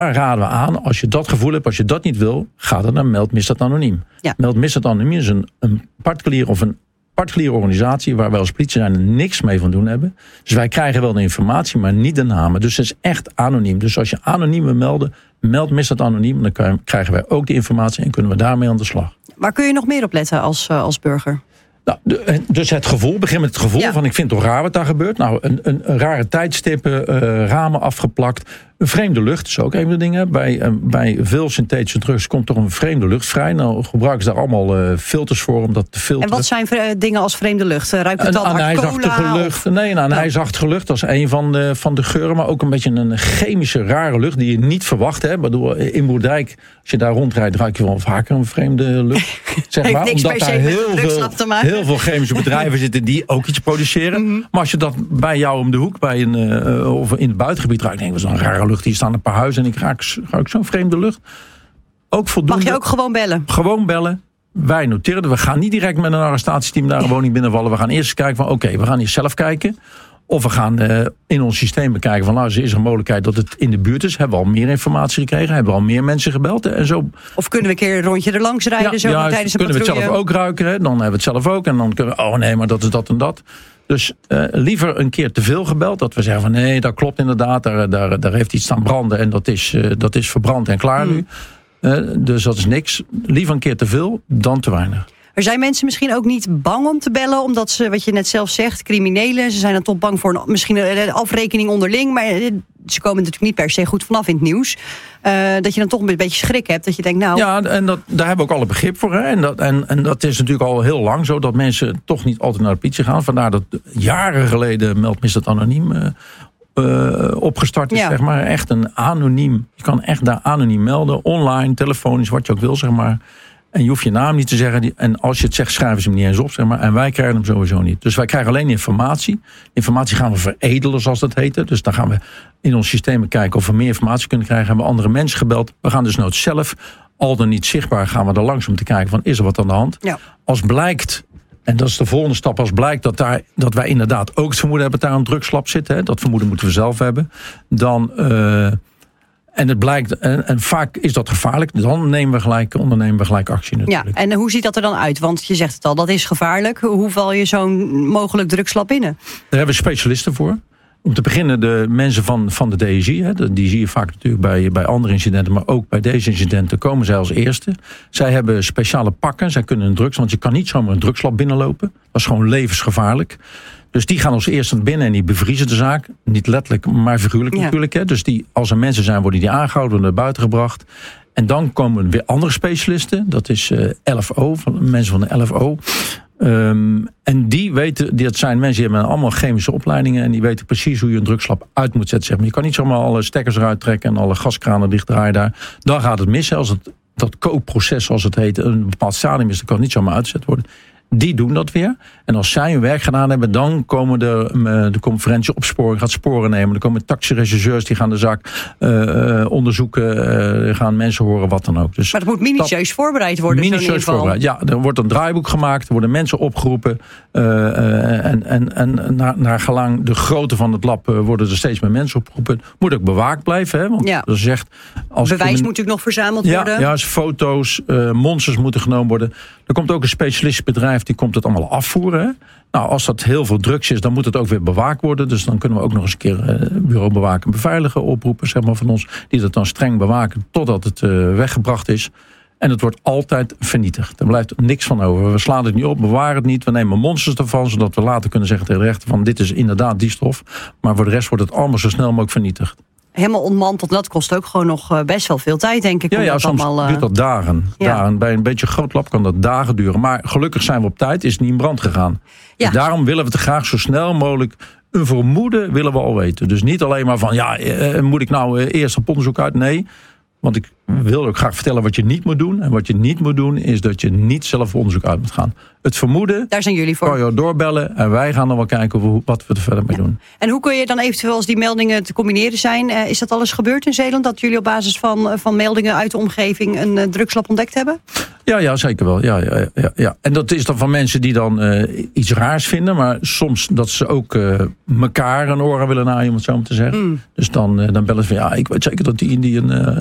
raden we aan, als je dat gevoel hebt, als je dat niet wil, ga dan naar Meld Misdaad Anoniem. Ja. Meld Misdaad Anoniem is een particulier of een particuliere organisatie waar wij als politie er niks mee van doen hebben. Dus wij krijgen wel de informatie, maar niet de namen. Dus het is echt anoniem. Dus als je anoniem wil melden, Meld Misdaad Anoniem, dan krijgen wij ook die informatie en kunnen we daarmee aan de slag. Waar kun je nog meer op letten als burger? Nou, dus het gevoel, begin met het gevoel van ik vind het toch raar wat daar gebeurt. Nou, een rare tijdstippen, ramen afgeplakt. Een vreemde lucht is ook een van de dingen. Bij veel synthetische drugs komt toch een vreemde lucht vrij. Nou gebruiken ze daar allemaal filters voor om dat te filteren. En wat zijn dingen als vreemde lucht? Ruikt het dan naar cola? Lucht? Nee, een ijsachtige lucht. Dat is een van de geuren. Maar ook een beetje een chemische rare lucht die je niet verwacht. Hè. Bedoel, in Moerdijk, als je daar rondrijdt, ruik je wel vaker een vreemde lucht. Zeg maar, omdat daar heel veel chemische bedrijven zitten die ook iets produceren. Mm-hmm. Maar als je dat bij jou om de hoek, of in het buitengebied ruikt, denk ik, wat is een rare lucht. Hier staan een paar huizen en ik ruik zo'n vreemde lucht. Ook voldoende. Mag je ook gewoon bellen? Gewoon bellen. Wij noteren. We gaan niet direct met een arrestatieteam naar een woning binnenvallen. We gaan eerst kijken van oké, we gaan hier zelf kijken. Of we gaan in ons systeem bekijken van is er een mogelijkheid dat het in de buurt is. Hebben we al meer informatie gekregen? Hebben we al meer mensen gebeld? En zo. Of kunnen we een keer een rondje er langs rijden? Tijdens een patrouille? Kunnen we het zelf ook ruiken? Hè? Dan hebben we het zelf ook. En dan kunnen we, nee, maar dat is dat en dat. Dus liever een keer te veel gebeld. Dat we zeggen van nee, dat klopt inderdaad. Daar heeft iets staan branden. En dat is verbrand en klaar nu. Dus dat is niks. Liever een keer te veel dan te weinig. Er zijn mensen misschien ook niet bang om te bellen, omdat ze, wat je net zelf zegt, criminelen, ze zijn dan toch bang voor misschien een afrekening onderling, maar ze komen natuurlijk niet per se goed vanaf in het nieuws. Dat je dan toch een beetje schrik hebt, dat je denkt nou... Ja, en daar hebben we ook alle begrip voor. Hè? En dat is natuurlijk al heel lang zo, dat mensen toch niet altijd naar de politie gaan. Vandaar dat jaren geleden Meld Misdaad Anoniem opgestart is, zeg maar. Echt een anoniem. Je kan echt daar anoniem melden, online, telefonisch, wat je ook wil, zeg maar. En je hoeft je naam niet te zeggen. En als je het zegt, schrijven ze hem niet eens op. Zeg maar. En wij krijgen hem sowieso niet. Dus wij krijgen alleen informatie. Informatie gaan we veredelen, zoals dat heet. Dus dan gaan we in ons systeem kijken of we meer informatie kunnen krijgen. Hebben we andere mensen gebeld. We gaan dus nooit zelf, al dan niet zichtbaar, gaan we er langs om te kijken van, is er wat aan de hand? Ja. Als blijkt, en dat is de volgende stap, als blijkt dat wij inderdaad ook het vermoeden hebben dat daar een drugslab zit. Hè, dat vermoeden moeten we zelf hebben. Dan... En het blijkt, en vaak is dat gevaarlijk, dan ondernemen we gelijk actie natuurlijk. Ja, en hoe ziet dat er dan uit? Want je zegt het al, dat is gevaarlijk. Hoe val je zo'n mogelijk drugslab binnen? Daar hebben we specialisten voor. Om te beginnen de mensen van de DSI. Hè, die zie je vaak natuurlijk bij andere incidenten, maar ook bij deze incidenten komen zij als eerste. Zij hebben speciale pakken, zij kunnen een drugs, want je kan niet zomaar een drugslab binnenlopen. Dat is gewoon levensgevaarlijk. Dus die gaan als eerste naar binnen en die bevriezen de zaak. Niet letterlijk, maar figuurlijk natuurlijk. Hè. Dus die, als er mensen zijn, worden die aangehouden, worden naar buiten gebracht. En dan komen weer andere specialisten. Dat is LFO, mensen van de LFO. En die weten, dat zijn mensen die hebben allemaal chemische opleidingen. En die weten precies hoe je een drugslab uit moet zetten. Zeg maar. Je kan niet zomaar alle stekkers eruit trekken en alle gaskranen dichtdraaien daar. Dan gaat het mis. Als dat kookproces, zoals het heet, een bepaald stadium is, dan kan het niet zomaar uitgezet worden. Die doen dat weer. En als zij hun werk gedaan hebben, dan komen de conferentie opsporing, gaat sporen nemen. Dan komen tactische rechercheurs, die gaan de zaak onderzoeken, gaan mensen horen, wat dan ook. Dus maar het moet minutieus voorbereid worden. Minutieus voorbereid, ja. Er wordt een draaiboek gemaakt, er worden mensen opgeroepen. En naar gelang de grootte van het lab worden er steeds meer mensen opgeroepen. Moet ook bewaakt blijven. Hè? Want dat zegt, bewijs moet natuurlijk nog verzameld worden. Ja, foto's, monsters moeten genomen worden. Er komt ook een specialistisch bedrijf, die komt het allemaal afvoeren. Hè? Nou, als dat heel veel drugs is, dan moet het ook weer bewaakt worden. Dus dan kunnen we ook nog eens een keer bureau bewaken en beveiligen oproepen, zeg maar, van ons, die dat dan streng bewaken totdat het weggebracht is. En het wordt altijd vernietigd. Er blijft niks van over. We slaan het niet op, bewaren het niet. We nemen monsters ervan, zodat we later kunnen zeggen tegen de rechter van, dit is inderdaad die stof. Maar voor de rest wordt het allemaal zo snel mogelijk vernietigd. Helemaal ontmanteld, dat kost ook gewoon nog best wel veel tijd, denk ik. Ja, soms duurt dat dagen. Bij een beetje groot lab kan dat dagen duren. Maar gelukkig zijn we op tijd, is het niet in brand gegaan. Ja. Dus daarom willen we het graag zo snel mogelijk. Een vermoeden willen we al weten. Dus niet alleen maar van, moet ik nou eerst op onderzoek uit? Nee, Want ik wil ook graag vertellen wat je niet moet doen. En wat je niet moet doen is dat je niet zelf onderzoek uit moet gaan. Het vermoeden, daar zijn jullie voor. Kan je doorbellen en wij gaan dan wel kijken wat we er verder mee doen. En hoe kun je dan eventueel, als die meldingen te combineren zijn, is dat alles gebeurd in Zeeland? Dat jullie op basis van meldingen uit de omgeving een drugslab ontdekt hebben? Ja, zeker wel. Ja. En dat is dan van mensen die dan iets raars vinden. Maar soms dat ze ook elkaar een oren willen naaien, om het zo maar te zeggen. Dus dan bellen ze van, ik weet zeker dat die een